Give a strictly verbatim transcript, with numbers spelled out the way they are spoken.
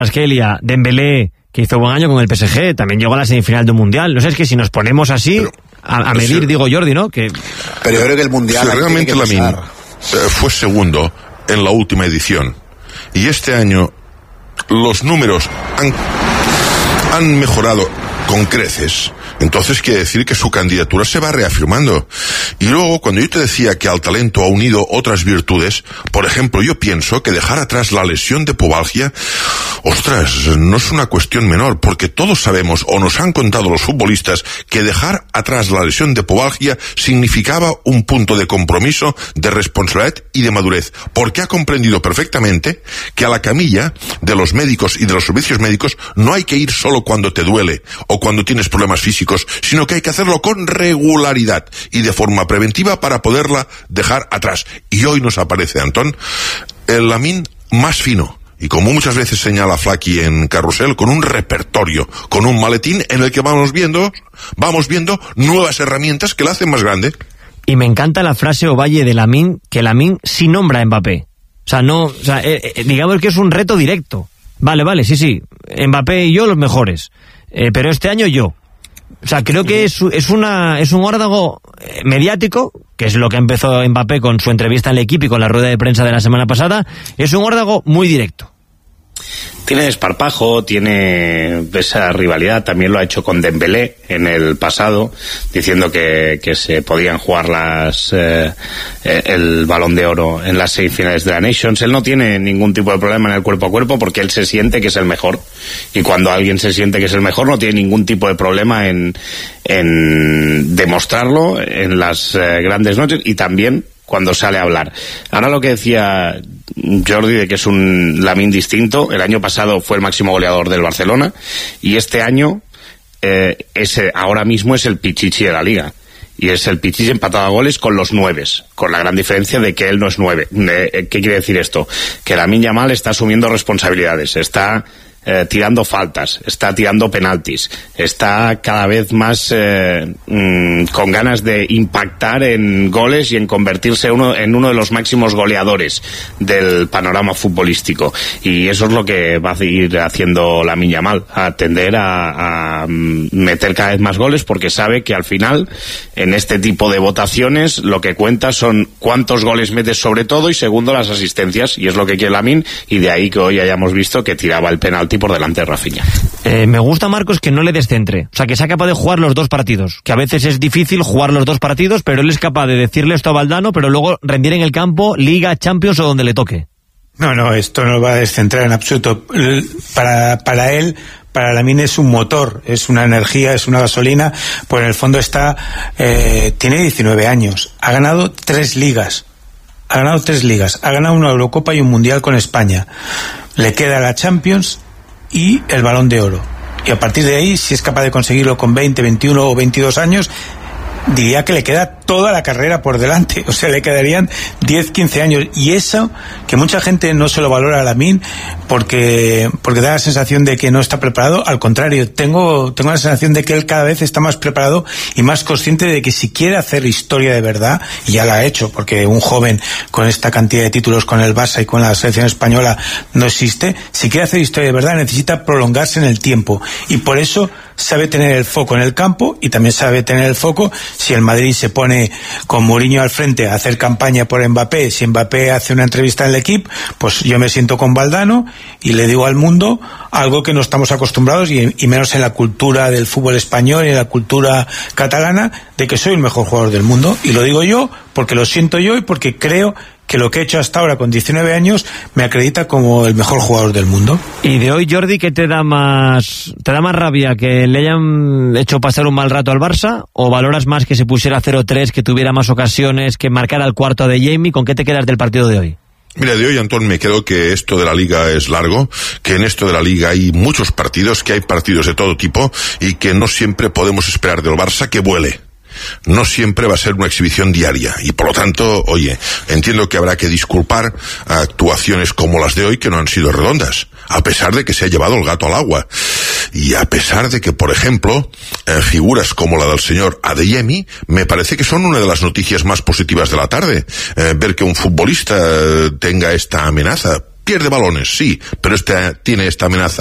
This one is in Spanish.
Kvaratskhelia, Dembélé, que hizo buen año con el P S G, también llegó a la semifinal de un mundial. No sé, es que si nos ponemos así pero, a, a medir, sí, digo Jordi, ¿no? Que pero yo creo que el mundial sí, realmente Lamine eh, fue segundo en la última edición y este año los números han, han mejorado con creces. Entonces quiere decir que su candidatura se va reafirmando. Y luego, cuando yo te decía que al talento ha unido otras virtudes, por ejemplo, yo pienso que dejar atrás la lesión de pubalgia, ostras, no es una cuestión menor, porque todos sabemos, o nos han contado los futbolistas, que dejar atrás la lesión de pubalgia significaba un punto de compromiso, de responsabilidad y de madurez, porque ha comprendido perfectamente que a la camilla de los médicos y de los servicios médicos no hay que ir solo cuando te duele o cuando tienes problemas físicos, sino que hay que hacerlo con regularidad y de forma preventiva para poderla dejar atrás. Y hoy nos aparece, Antón, el Lamine más fino, y como muchas veces señala Flaky en Carrusel, con un repertorio, con un maletín en el que vamos viendo, vamos viendo nuevas herramientas que la hacen más grande. Y me encanta la frase Ovalle de Lamine, que Lamine sí nombra a Mbappé. O sea, no, o sea, eh, eh, digamos que es un reto directo. Vale, vale, sí, sí, Mbappé y yo los mejores, eh, pero este año yo. O sea, creo que es, es una es un órdago mediático, que es lo que empezó Mbappé con su entrevista en el equipo y con la rueda de prensa de la semana pasada. Es un órdago muy directo. Tiene desparpajo, tiene esa rivalidad, también lo ha hecho con Dembélé en el pasado, diciendo que, que se podían jugar las eh, el Balón de Oro en las semifinales de la Nations. Él no tiene ningún tipo de problema en el cuerpo a cuerpo porque él se siente que es el mejor, y cuando alguien se siente que es el mejor no tiene ningún tipo de problema en, en demostrarlo en las eh, grandes noches y también cuando sale a hablar. Ahora lo que decía Jordi de que es un Lamine distinto, el año pasado fue el máximo goleador del Barcelona y este año eh, ese, ahora mismo es el pichichi de la liga. Y es el pichichi empatado a goles con los nueves, con la gran diferencia de que él no es nueve. ¿Qué quiere decir esto? Que Lamine Yamal está asumiendo responsabilidades, está Eh, tirando faltas, está tirando penaltis, está cada vez más eh, mmm, con ganas de impactar en goles y en convertirse uno, en uno de los máximos goleadores del panorama futbolístico, y eso es lo que va a ir haciendo Lamine Yamal, a tender a, a meter cada vez más goles, porque sabe que al final en este tipo de votaciones lo que cuenta son cuántos goles metes sobre todo y segundo las asistencias, y es lo que quiere Lamine, y de ahí que hoy hayamos visto que tiraba el penalti por delante de Rafinha. Eh, me gusta, Marcos, que no le descentre, o sea, que sea capaz de jugar los dos partidos, que a veces es difícil jugar los dos partidos, pero él es capaz de decirle esto a Valdano, pero luego rendir en el campo, Liga, Champions o donde le toque. No, no, esto no va a descentrar en absoluto. Para, para él, para Lamine es un motor, es una energía, es una gasolina, pues en el fondo está, eh, tiene diecinueve años, ha ganado tres ligas, ha ganado tres ligas, ha ganado una Eurocopa y un Mundial con España, le queda la Champions y el Balón de Oro, y a partir de ahí, si es capaz de conseguirlo con veinte, veintiuno o veintidós años, diría que le queda toda la carrera por delante, o sea, le quedarían diez, quince años, y eso, que mucha gente no se lo valora a Lamine porque, porque da la sensación de que no está preparado. Al contrario, tengo, tengo la sensación de que él cada vez está más preparado y más consciente de que si quiere hacer historia de verdad, y ya la ha hecho, porque un joven con esta cantidad de títulos con el Barça y con la selección española no existe, si quiere hacer historia de verdad necesita prolongarse en el tiempo, y por eso sabe tener el foco en el campo, y también sabe tener el foco si el Madrid se pone con Mourinho al frente a hacer campaña por Mbappé. Si Mbappé hace una entrevista en el equipo, pues yo me siento con Valdano y le digo al mundo algo que no estamos acostumbrados, y, y menos en la cultura del fútbol español y en la cultura catalana, de que soy el mejor jugador del mundo, y lo digo yo porque lo siento yo y porque creo que lo que he hecho hasta ahora con diecinueve años me acredita como el mejor jugador del mundo. Y de hoy, Jordi, ¿qué te da más te da más rabia? ¿Que le hayan hecho pasar un mal rato al Barça? ¿O valoras más que se pusiera cero tres, que tuviera más ocasiones, que marcara el cuarto de Jamie? ¿Con qué te quedas del partido de hoy? Mira, de hoy, Antón, me quedo que esto de la Liga es largo, que en esto de la Liga hay muchos partidos, que hay partidos de todo tipo, y que no siempre podemos esperar del Barça que vuele. No siempre va a ser una exhibición diaria, y por lo tanto, oye, entiendo que habrá que disculpar a actuaciones como las de hoy, que no han sido redondas, a pesar de que se ha llevado el gato al agua, y a pesar de que, por ejemplo, eh, figuras como la del señor Adeyemi me parece que son una de las noticias más positivas de la tarde. Eh, ver que un futbolista eh, tenga esta amenaza, Pierde balones, sí, pero este tiene esta amenaza